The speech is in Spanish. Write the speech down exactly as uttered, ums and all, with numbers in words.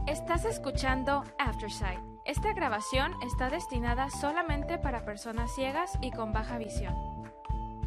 Estás escuchando Aftersight. Esta grabación está destinada solamente para personas ciegas y con baja visión.